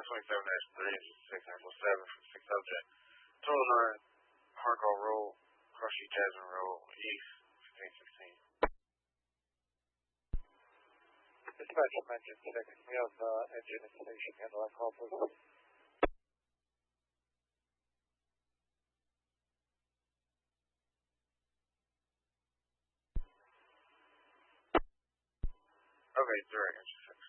27-3, 647 from 6 subject. 209 Harco Road, Cross Street Jasmine Road, East, 1516. Dispatch from engine 6. We have engine installation. Handle that call, please. Okay, direct engine 6.